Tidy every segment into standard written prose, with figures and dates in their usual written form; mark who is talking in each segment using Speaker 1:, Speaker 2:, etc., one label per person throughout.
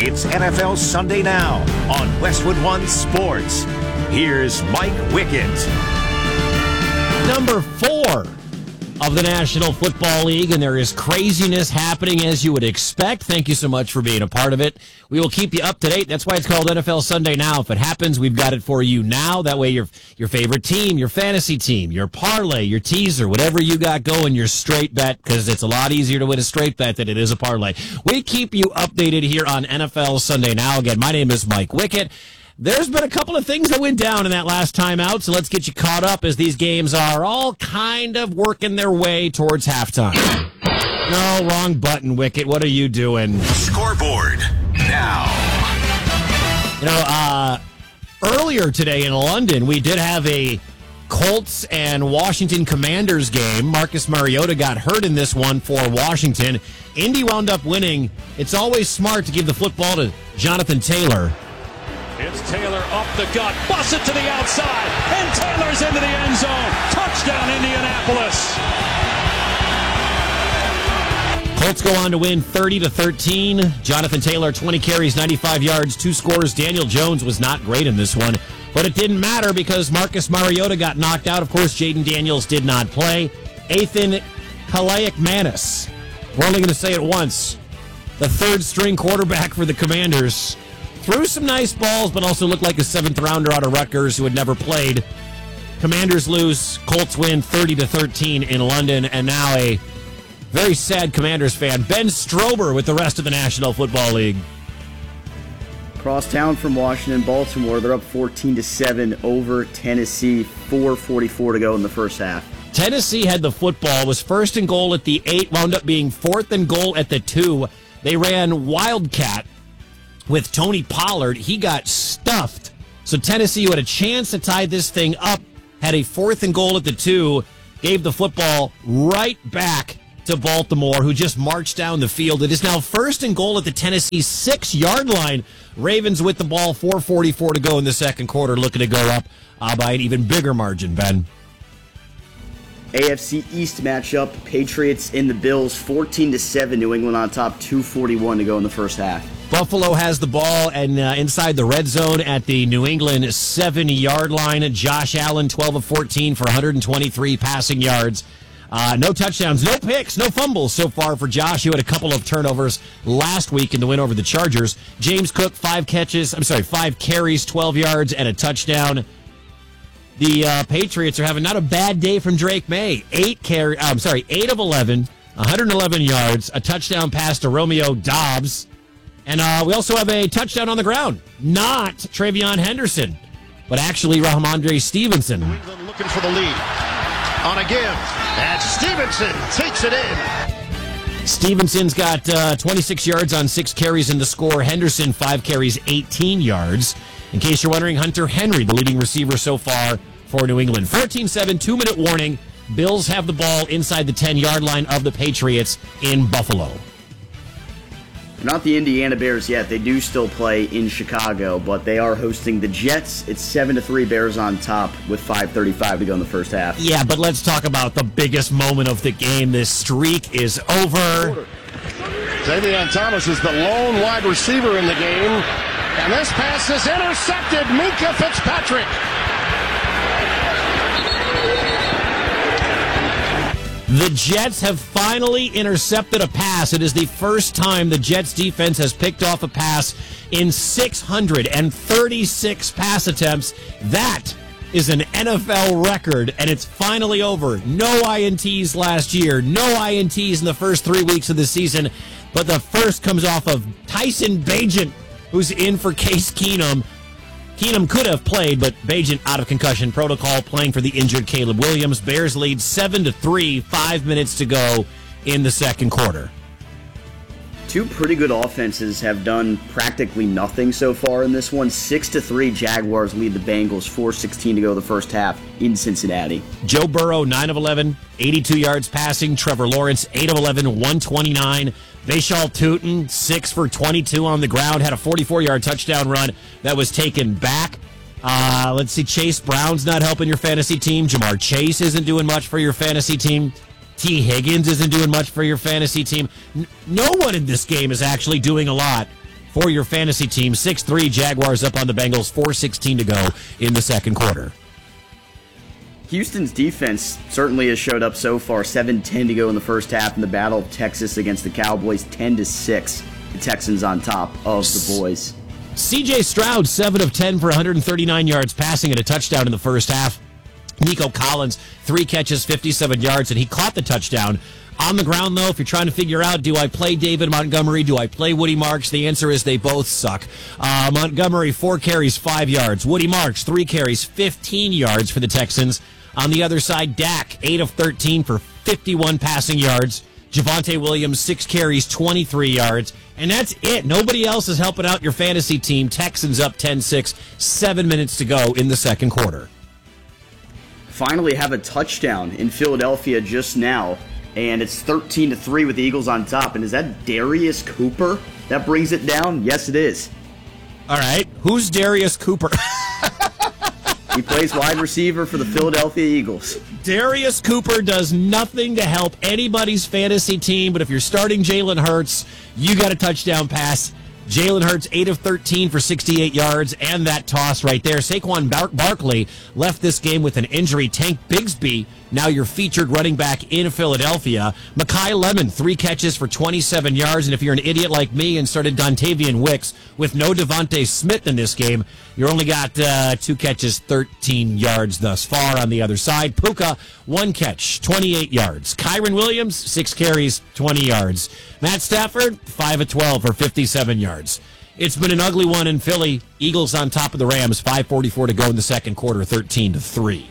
Speaker 1: It's NFL Sunday Now on Westwood One Sports. Here's Mike Wickett.
Speaker 2: Number 4 of the National Football League, and there is craziness happening as you would expect. Thank you so much for being a part of it. We will keep you up to date. That's why it's called NFL Sunday Now. If it happens, we've got it for you now. That way your favorite team, your fantasy team, your parlay, your teaser, whatever you got going, your straight bet, because it's a lot easier to win a straight bet than it is a parlay. We keep you updated here on NFL Sunday Now. Again, my name is Mike Wickett. There's been a couple of things that went down in that last time out, so let's get you caught up as these games are all kind of working their way towards halftime. No, wrong button, Wickett. What are you doing?
Speaker 1: Scoreboard now.
Speaker 2: Earlier today in London, we did have a Colts and Washington Commanders game. Marcus Mariota got hurt in this one for Washington. Indy wound up winning. It's always smart to give the football to Jonathan Taylor.
Speaker 3: It's Taylor up the gut, bust it to the outside, and Taylor's into the end zone. Touchdown, Indianapolis.
Speaker 2: Colts go on to win 30-13. Jonathan Taylor, 20 carries, 95 yards, 2 scores. Daniel Jones was not great in this one, but it didn't matter because Marcus Mariota got knocked out. Of course, Jaden Daniels did not play. Ethan Kaliakmanis, we're only going to say it once, the third-string quarterback for the Commanders, threw some nice balls, but also looked like a 7th-rounder out of Rutgers who had never played. Commanders lose. Colts win 30-13 in London, and now a very sad Commanders fan, Ben Strober, with the rest of the National Football League.
Speaker 4: Cross town from Washington, Baltimore. They're up 14-7 over Tennessee. 4:44 to go in the first half.
Speaker 2: Tennessee had the football, was first and goal at the 8, wound up being 4th and goal at the 2. They ran Wildcat with Tony Pollard. He got stuffed. So Tennessee, who had a chance to tie this thing up, had a 4th and goal at the 2, gave the football right back to Baltimore, who just marched down the field. It is now 1st and goal at the Tennessee 6-yard line. Ravens with the ball, 4:44 to go in the second quarter, looking to go up by an even bigger margin, Ben.
Speaker 4: AFC East matchup, Patriots in the Bills, 14-7, New England on top, 2:41 to go in the first half.
Speaker 2: Buffalo has the ball and inside the red zone at the New England 70-yard line. Josh Allen, 12 of 14 for 123 passing yards. No touchdowns, no picks, no fumbles so far for Josh, who had a couple of turnovers last week in the win over the Chargers. James Cook, 5 carries, 12 yards, and a touchdown. The Patriots are having not a bad day from Drake May. 8 of 11, 111 yards, a touchdown pass to Romeo Doubs. And we also have a touchdown on the ground. Not Travion Henderson, but actually Ramondre Stevenson.
Speaker 5: New England looking for the lead. On a give. And Stevenson takes it in.
Speaker 2: Stevenson's got 26 yards on 6 carries in the score. Henderson, 5 carries, 18 yards. In case you're wondering, Hunter Henry, the leading receiver so far for New England. 14-7, 2-minute warning. Bills have the ball inside the 10-yard line of the Patriots in Buffalo.
Speaker 4: They're not the Indiana Bears yet. They do still play in Chicago, but they are hosting the Jets. It's 7-3, Bears on top with 5:35 to go in the first half.
Speaker 2: Yeah, but let's talk about the biggest moment of the game. This streak is over.
Speaker 5: Davion Thomas is the lone wide receiver in the game. And this pass is intercepted. Minkah Fitzpatrick.
Speaker 2: The Jets have finally intercepted a pass. It is the first time the Jets defense has picked off a pass in 636 pass attempts. That is an NFL record, and it's finally over. No INTs last year, no INTs in the first 3 weeks of the season, but the first comes off of Tyson Bagent, who's in for Case Keenum. Keenum could have played, but Bagent out of concussion protocol, playing for the injured Caleb Williams. Bears lead 7-3, 5 minutes to go in the second quarter.
Speaker 4: Two pretty good offenses have done practically nothing so far in this one. 6-3, Jaguars lead the Bengals, 4:16 to go the first half in Cincinnati.
Speaker 2: Joe Burrow, 9 of 11, 82 yards passing. Trevor Lawrence, 8 of 11, 129. Vashal Tutin, 6 for 22 on the ground, had a 44-yard touchdown run that was taken back. Let's see, Chase Brown's not helping your fantasy team. Jamar Chase isn't doing much for your fantasy team. T. Higgins isn't doing much for your fantasy team. No one in this game is actually doing a lot for your fantasy team. 6-3 Jaguars up on the Bengals, 4:16 to go in the second quarter.
Speaker 4: Houston's defense certainly has showed up so far. 7:10 to go in the first half in the Battle of Texas against the Cowboys. 10-6. The Texans on top of the boys.
Speaker 2: C.J. Stroud, 7 of 10 for 139 yards passing and a touchdown in the first half. Nico Collins, 3 catches, 57 yards, and he caught the touchdown. On the ground, though, if you're trying to figure out, do I play David Montgomery? Do I play Woody Marks? The answer is they both suck. Montgomery, 4 carries, 5 yards. Woody Marks, 3 carries, 15 yards for the Texans. On the other side, Dak, 8 of 13 for 51 passing yards. Javonte Williams, 6 carries, 23 yards. And that's it. Nobody else is helping out your fantasy team. Texans up 10-6, 7 minutes to go in the second quarter.
Speaker 4: Finally have a touchdown in Philadelphia just now, and it's 13-3 with the Eagles on top. And is that Darius Cooper that brings it down? Yes, it is.
Speaker 2: All right. Who's Darius Cooper?
Speaker 4: He plays wide receiver for the Philadelphia Eagles.
Speaker 2: Darius Cooper does nothing to help anybody's fantasy team, but if you're starting Jalen Hurts, you got a touchdown pass. Jalen Hurts, 8 of 13 for 68 yards, and that toss right there. Saquon Barkley left this game with an injury. Tank Bigsby, now your featured running back in Philadelphia. Mekhi Lemon, 3 catches for 27 yards, and if you're an idiot like me and started Dontavian Wicks with no Devontae Smith in this game, you only got 2 catches, 13 yards thus far on the other side. Puka, 1 catch, 28 yards. Kyron Williams, 6 carries, 20 yards. Matt Stafford, 5 of 12 for 57 yards. It's been an ugly one in Philly. Eagles on top of the Rams, 5:44 to go in the second quarter, 13-3.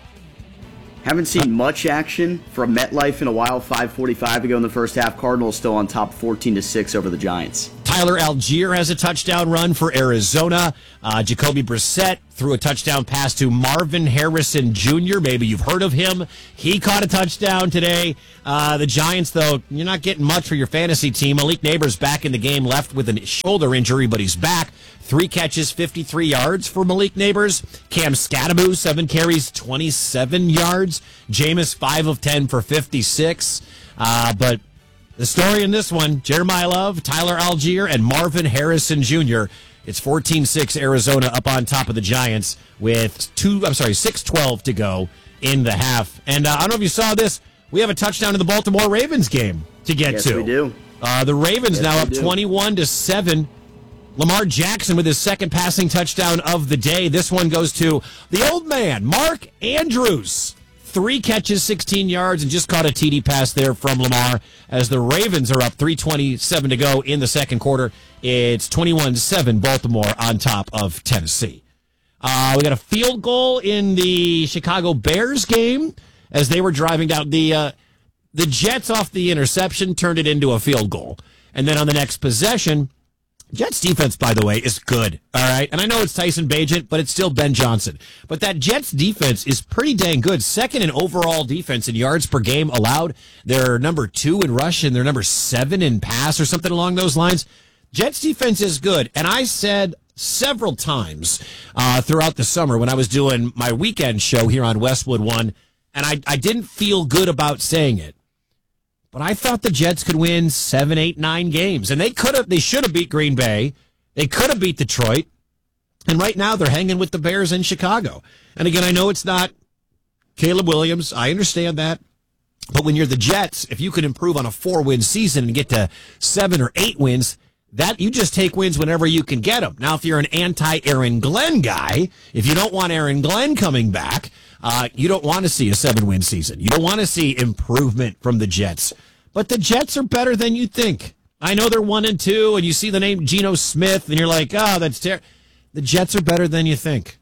Speaker 4: Haven't seen much action from MetLife in a while. 5:45 to go in the first half. Cardinals still on top, 14-6 over the Giants.
Speaker 2: Tyler Algier has a touchdown run for Arizona. Jacoby Brissett threw a touchdown pass to Marvin Harrison Jr. Maybe you've heard of him. He caught a touchdown today. The Giants, though, you're not getting much for your fantasy team. Malik Neighbors back in the game, left with a shoulder injury, but he's back. 3 catches, 53 yards for Malik Neighbors. Cam Scatteroo, 7 carries, 27 yards. Jameis, 5 of 10 for 56. But the story in this one, Jeremiah Love, Tyler Algier, and Marvin Harrison Jr. It's 14-6 Arizona up on top of the Giants with 6:12 to go in the half. And I don't know if you saw this. We have a touchdown in the Baltimore Ravens game to get to.
Speaker 4: Yes, we do.
Speaker 2: The Ravens now up
Speaker 4: do.
Speaker 2: 21-7. Lamar Jackson with his second passing touchdown of the day. This one goes to the old man, Mark Andrews. 3 catches, 16 yards, and just caught a TD pass there from Lamar as the Ravens are up 3:27 to go in the second quarter. It's 21-7 Baltimore on top of Tennessee. We got a field goal in the Chicago Bears game as they were driving down. The Jets off the interception turned it into a field goal. And then on the next possession, Jets defense, by the way, is good, all right? And I know it's Tyson Bagent, but it's still Ben Johnson. But that Jets defense is pretty dang good. Second in overall defense in yards per game allowed. They're number 2 in rush, and they're number 7 in pass or something along those lines. Jets defense is good. And I said several times throughout the summer when I was doing my weekend show here on Westwood One, and I didn't feel good about saying it. But I thought the Jets could win 7, 8, 9 games. And they should have beat Green Bay. They could have beat Detroit. And right now they're hanging with the Bears in Chicago. And again, I know it's not Caleb Williams. I understand that. But when you're the Jets, if you can improve on a 4-win season and get to 7 or 8 wins, that you just take wins whenever you can get them. Now, if you're an anti-Aaron Glenn guy, if you don't want Aaron Glenn coming back, you don't want to see a 7-win season. You don't want to see improvement from the Jets. But the Jets are better than you think. I know they're 1-2, and you see the name Geno Smith, and you're like, oh, that's terrible. The Jets are better than you think.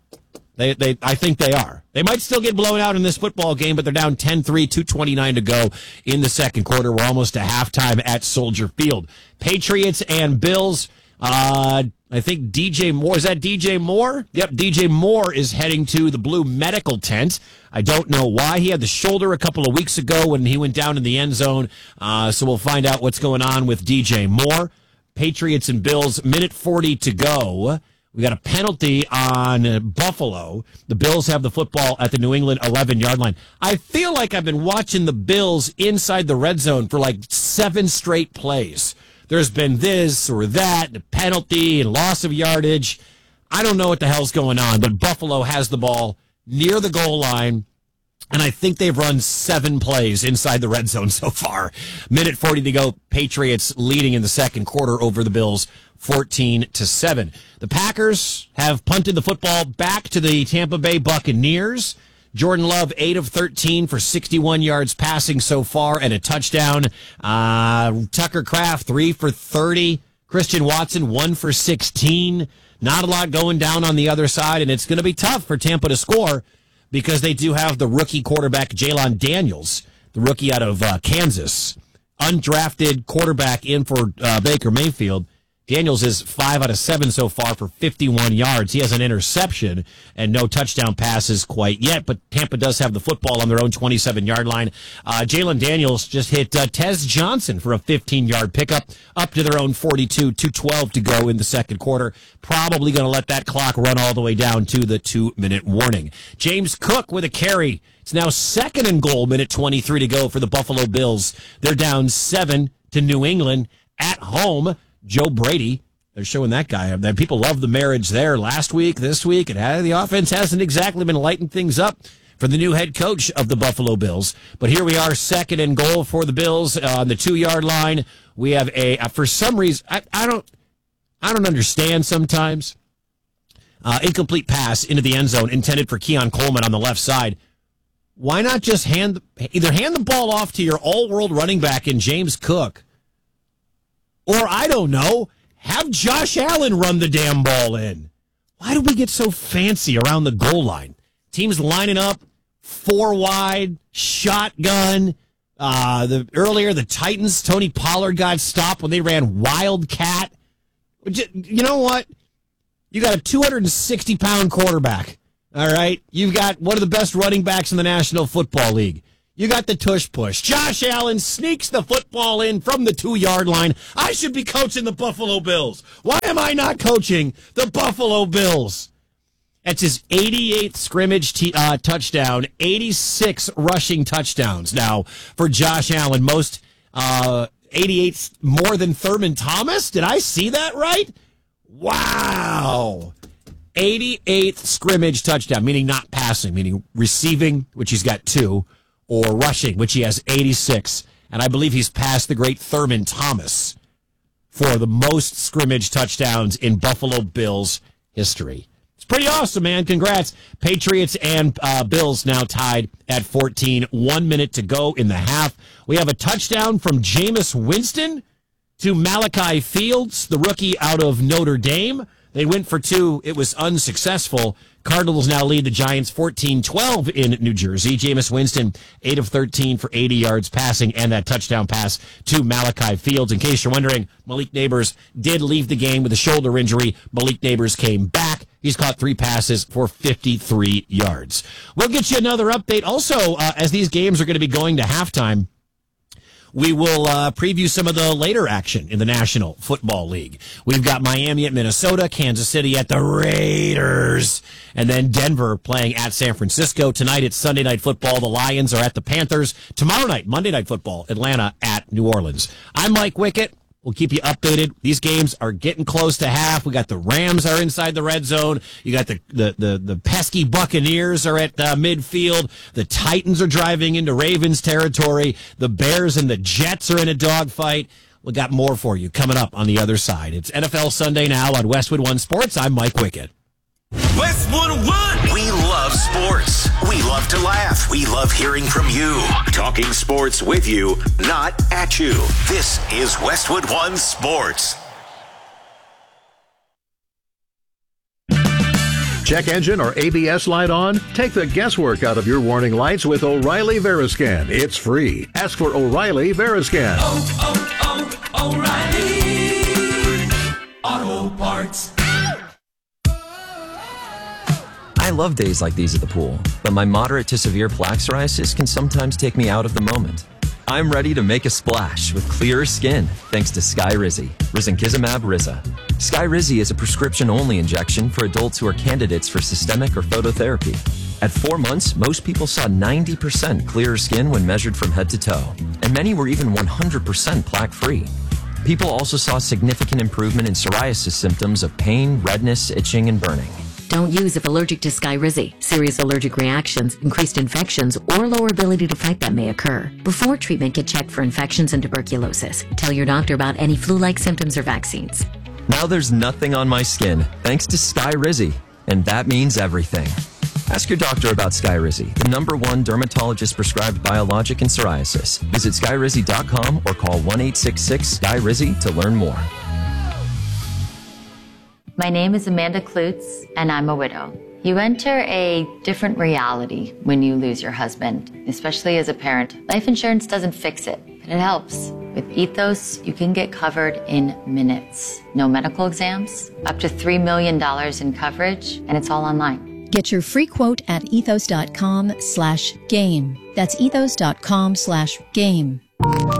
Speaker 2: I think they are. They might still get blown out in this football game, but they're down 10-3, 2:29 to go in the second quarter. We're almost to halftime at Soldier Field. Patriots and Bills. I think DJ Moore. Is that DJ Moore? Yep, DJ Moore is heading to the Blue Medical Tent. I don't know why. He had the shoulder a couple of weeks ago when he went down in the end zone. So we'll find out what's going on with DJ Moore. Patriots and Bills, minute 40 to go. We got a penalty on Buffalo. The Bills have the football at the New England 11-yard line. I feel like I've been watching the Bills inside the red zone for like 7 straight plays. there's been this or that, penalty and loss of yardage. I don't know what the hell's going on, but Buffalo has the ball near the goal line, and I think they've run 7 plays inside the red zone so far. Minute 40 to go. Patriots leading in the second quarter over the Bills, 14-7. The Packers have punted the football back to the Tampa Bay Buccaneers. Jordan Love, 8 of 13 for 61 yards passing so far and a touchdown. Tucker Kraft, 3 for 30. Christian Watson, 1 for 16. Not a lot going down on the other side, and it's going to be tough for Tampa to score because they do have the rookie quarterback Jalon Daniels, the rookie out of Kansas, undrafted quarterback in for Baker Mayfield. Daniels is 5 out of 7 so far for 51 yards. He has an interception and no touchdown passes quite yet, but Tampa does have the football on their own 27-yard line. Jalon Daniels just hit Tez Johnson for a 15-yard pickup up to their own 42, 2:12 to go in the second quarter. Probably going to let that clock run all the way down to the 2-minute warning. James Cook with a carry. It's now 2nd and goal, minute 23 to go for the Buffalo Bills. They're down 7 to New England at home. Joe Brady, they're showing that guy. People love the marriage there last week, this week. The offense hasn't exactly been lighting things up for the new head coach of the Buffalo Bills. But here we are, 2nd and goal for the Bills on the 2-yard line. We have for some reason, I don't understand sometimes. Incomplete pass into the end zone intended for Keon Coleman on the left side. Why not just either hand the ball off to your all-world running back in James Cook, or, I don't know, have Josh Allen run the damn ball in? Why do we get so fancy around the goal line? Teams lining up, 4 wide, shotgun. Earlier, the Titans, Tony Pollard got stopped when they ran Wildcat. You know what? You got a 260-pound quarterback, all right? You've got one of the best running backs in the National Football League. You got the tush push. Josh Allen sneaks the football in from the 2-yard line. I should be coaching the Buffalo Bills. Why am I not coaching the Buffalo Bills? That's his 88th scrimmage touchdown, 86 rushing touchdowns now for Josh Allen. Most 88 more than Thurman Thomas. Did I see that right? Wow. 88th scrimmage touchdown, meaning not passing, meaning receiving, which he's got 2. Or rushing, which he has 86. And I believe he's passed the great Thurman Thomas for the most scrimmage touchdowns in Buffalo Bills history. It's pretty awesome, man. Congrats. Patriots and Bills now tied at 14. 1 minute to go in the half. We have a touchdown from Jameis Winston to Malachi Fields, the rookie out of Notre Dame. They went for 2. It was unsuccessful. Cardinals now lead the Giants 14-12 in New Jersey. Jameis Winston, 8 of 13 for 80 yards passing and that touchdown pass to Malachi Fields. In case you're wondering, Malik Neighbors did leave the game with a shoulder injury. Malik Neighbors came back. He's caught 3 passes for 53 yards. We'll get you another update. Also, as these games are going to be going to halftime, we will preview some of the later action in the National Football League. We've got Miami at Minnesota, Kansas City at the Raiders, and then Denver playing at San Francisco. Tonight it's Sunday Night Football. The Lions are at the Panthers. Tomorrow night, Monday Night Football, Atlanta at New Orleans. I'm Mike Wickett. We'll keep you updated. These games are getting close to half. We got the Rams are inside the red zone. You got the pesky Buccaneers are at midfield. The Titans are driving into Ravens territory. The Bears and the Jets are in a dogfight. We got more for you coming up on the other side. It's NFL Sunday now on Westwood One Sports. I'm Mike Wickett.
Speaker 1: Westwood One. We love sports. We love to laugh. We love hearing from you. Talking sports with you, not at you. This is Westwood One Sports.
Speaker 5: Check engine or ABS light on? Take the guesswork out of your warning lights with O'Reilly Veriscan. It's free. Ask for O'Reilly Veriscan.
Speaker 6: O'Reilly Auto Parts.
Speaker 7: I love days like these at the pool, but my moderate to severe plaque psoriasis can sometimes take me out of the moment. I'm ready to make a splash with clearer skin thanks to Skyrizi, risankizumab Riza. Skyrizi is a prescription-only injection for adults who are candidates for systemic or phototherapy. At 4 months, most people saw 90% clearer skin when measured from head to toe, and many were even 100% plaque-free. People also saw significant improvement in psoriasis symptoms of pain, redness, itching, and burning.
Speaker 8: Don't use if allergic to Skyrizi. Serious allergic reactions, increased infections, or lower ability to fight them may occur. Before treatment, get checked for infections and tuberculosis. Tell your doctor about any flu-like symptoms or vaccines.
Speaker 7: Now there's nothing on my skin, thanks to Skyrizi. And that means everything. Ask your doctor about Skyrizi, the #1 dermatologist-prescribed biologic in psoriasis. Visit Skyrizi.com or call 1-866-SKYRIZI to learn more.
Speaker 9: My name is Amanda Klutz, and I'm a widow. You enter a different reality when you lose your husband, especially as a parent. Life insurance doesn't fix it, but it helps. With Ethos, you can get covered in minutes. No medical exams, up to $3 million in coverage, and it's all online.
Speaker 10: Get your free quote at ethos.com/game. That's ethos.com/game.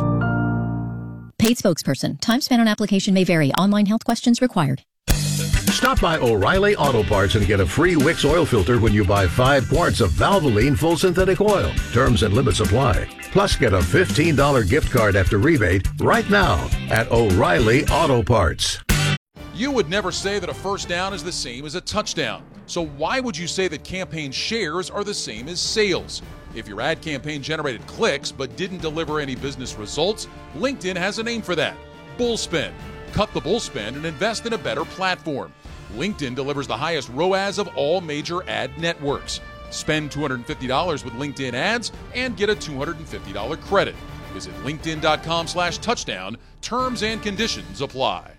Speaker 10: Paid spokesperson. Time spent on application may vary. Online health questions required.
Speaker 5: Stop by O'Reilly Auto Parts and get a free Wix oil filter when you buy 5 quarts of Valvoline full synthetic oil. Terms and limits apply. Plus, get a $15 gift card after rebate right now at O'Reilly Auto Parts.
Speaker 11: You would never say that a first down is the same as a touchdown. So why would you say that campaign shares are the same as sales? If your ad campaign generated clicks but didn't deliver any business results, LinkedIn has a name for that: bullspend. Cut the bullspend and invest in a better platform. LinkedIn delivers the highest ROAS of all major ad networks. Spend $250 with LinkedIn ads and get a $250 credit. Visit linkedin.com/touchdown. Terms and conditions apply.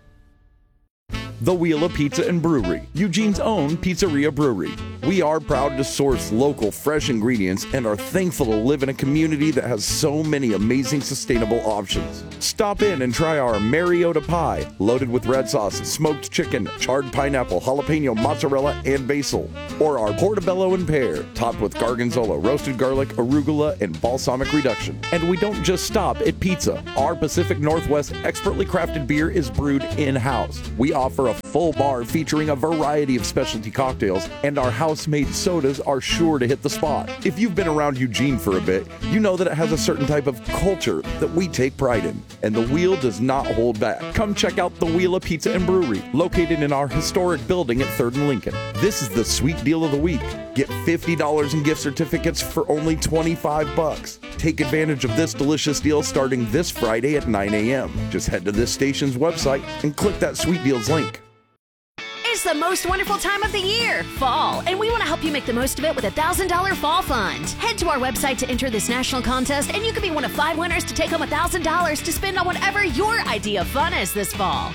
Speaker 12: The Wheel of Pizza and Brewery, Eugene's own pizzeria brewery. We are proud to source local, fresh ingredients and are thankful to live in a community that has so many amazing sustainable options. Stop in and try our Mariota pie, loaded with red sauce, smoked chicken, charred pineapple, jalapeno, mozzarella, and basil. Or our portobello and pear, topped with gorgonzola, roasted garlic, arugula, and balsamic reduction. And we don't just stop at pizza. Our Pacific Northwest expertly crafted beer is brewed in-house. We offer a full bar featuring a variety of specialty cocktails, and our house-made sodas are sure to hit the spot. If you've been around Eugene for a bit, you know that it has a certain type of culture that we take pride in, and the Wheel does not hold back. Come check out the Wheel of Pizza and Brewery, located in our historic building at 3rd and Lincoln. This is the sweet deal of the week. Get $50 in gift certificates for only $25. Take advantage of this delicious deal starting this Friday at 9 a.m. Just head to this station's website and click that Sweet Deals link.
Speaker 13: It's the most wonderful time of the year, fall, and we want to help you make the most of it with a $1,000 fall fund. Head to our website to enter this national contest, and you could be one of 5 winners to take home $1,000 to spend on whatever your idea of fun is this fall.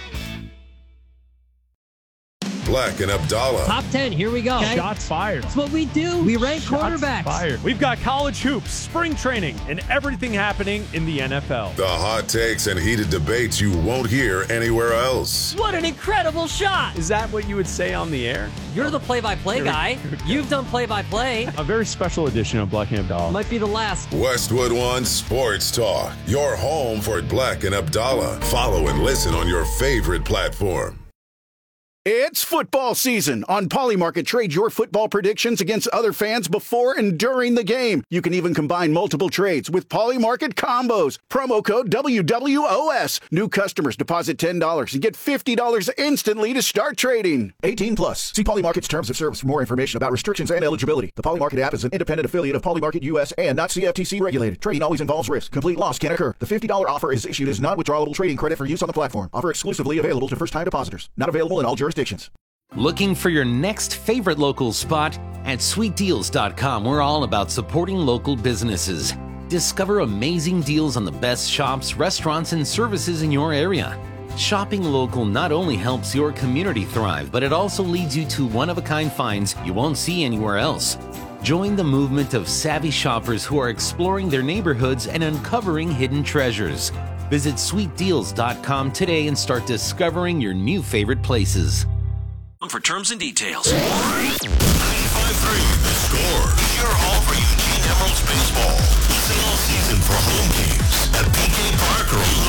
Speaker 14: Black and Abdallah.
Speaker 15: Top 10, here we go. Okay.
Speaker 16: Shots fired.
Speaker 15: That's what we do. We rank quarterbacks.
Speaker 16: Fired. We've got college hoops, spring training, and everything happening in the NFL.
Speaker 14: The hot takes and heated debates you won't hear anywhere else.
Speaker 15: What an incredible shot.
Speaker 16: Is that what you would say on the air?
Speaker 15: You're the play-by-play guy. You've done play-by-play.
Speaker 16: A very special edition of Black and Abdallah.
Speaker 15: Might be the last.
Speaker 14: Westwood One Sports Talk. Your home for Black and Abdallah. Follow and listen on your favorite platform.
Speaker 17: It's football season. On Polymarket, trade your football predictions against other fans before and during the game. You can even combine multiple trades with Polymarket combos. Promo code WWOS. New customers deposit $10 and get $50 instantly to start trading. 18 plus. See Polymarket's terms of service for more information about restrictions and eligibility. The Polymarket app is an independent affiliate of Polymarket US and not CFTC regulated. Trading always involves risk. Complete loss can occur. The $50 offer is issued as non-withdrawable trading credit for use on the platform. Offer exclusively available to first-time depositors. Not available in all jurisdictions.
Speaker 18: Looking for your next favorite local spot? At sweetdeals.com, we're all about supporting local businesses. Discover amazing deals on the best shops, restaurants, and services in your area. Shopping local not only helps your community thrive, but it also leads you to one-of-a-kind finds you won't see anywhere else. Join the movement of savvy shoppers who are exploring their neighborhoods and uncovering hidden treasures. Visit sweetdeals.com today and start discovering your new favorite places.
Speaker 1: For terms and details. 95.3 The Score. Your home for Eugene Emeralds baseball. Listen all season for home games at PK Park or on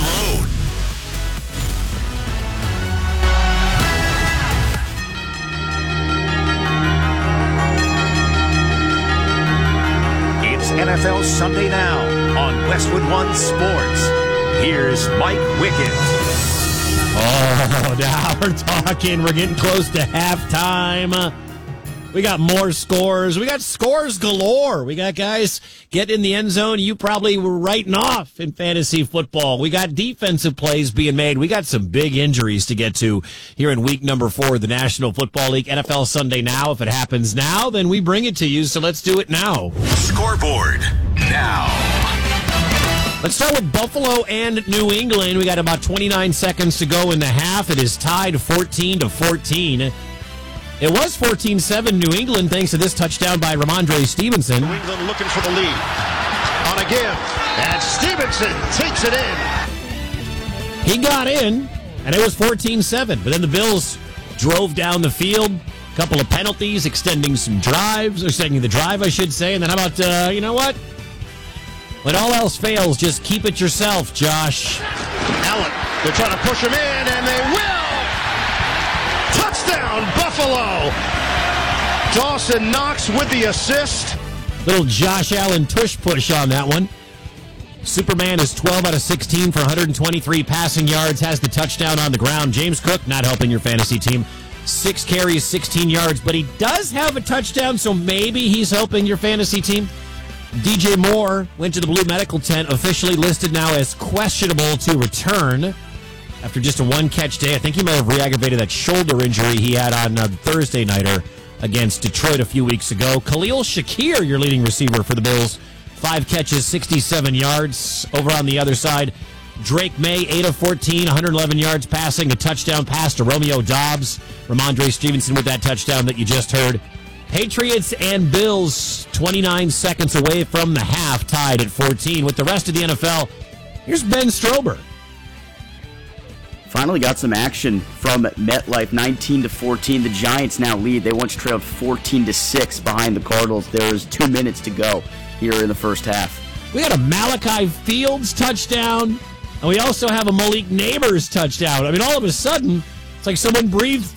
Speaker 1: the road. It's NFL Sunday now on Westwood One Sports. here's Mike Wickett.
Speaker 2: Oh, now we're talking. We're getting close to halftime. We got more scores. We got scores galore. We got guys getting in the end zone you probably were writing off in fantasy football. We got defensive plays being made. We got some big injuries to get to here in week number 4 of the National Football League. NFL Sunday Now. If it happens now, then we bring it to you. So let's do it now.
Speaker 1: Scoreboard now.
Speaker 2: Let's start with Buffalo and New England. We got about 29 seconds to go in the half. It is tied 14-14. It was 14-7 New England thanks to this touchdown by Ramondre Stevenson.
Speaker 19: New England looking for the lead. On a give. And Stevenson takes it in.
Speaker 2: He got in, and it was 14-7. But then the Bills drove down the field. A couple of penalties, extending the drive, I should say. And then how about, you know what? When all else fails, just keep it yourself, Josh.
Speaker 19: Allen, they're trying to push him in, and they will! Touchdown, Buffalo! Dawson Knox with the assist.
Speaker 2: Little Josh Allen tush-push on that one. Superman is 12 out of 16 for 123 passing yards, has the touchdown on the ground. James Cook not helping your fantasy team. 6 carries, 16 yards, but he does have a touchdown, so maybe he's helping your fantasy team. DJ Moore went to the Blue Medical Tent, officially listed now as questionable to return after just a one-catch day. I think he might have re-aggravated that shoulder injury he had on Thursday nighter against Detroit a few weeks ago. Khalil Shakir, your leading receiver for the Bills, 5 catches, 67 yards. Over on the other side, Drake May, 8 of 14, 111 yards passing, a touchdown pass to Romeo Doubs. Ramondre Stevenson with that touchdown that you just heard. Patriots and Bills 29 seconds away from the half, tied at 14. With the rest of the NFL, here's Ben Strober.
Speaker 4: Finally got some action from MetLife, 19-14. The Giants now lead. They once trailed 14-6 behind the Cardinals. There is 2 minutes to go here in the first half.
Speaker 2: We got a Malachi Fields touchdown, and we also have a Malik Neighbors touchdown. I mean, all of a sudden, it's like someone breathed